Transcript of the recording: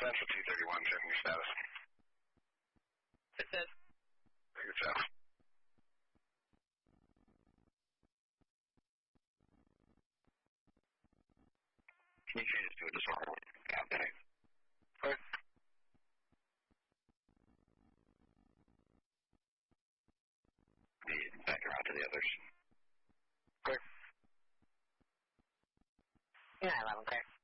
Central 231, checking your status. It says. Good job. Can you change this to a disorderly? Okay. Okay. Back around to the others. Okay. 911, clear.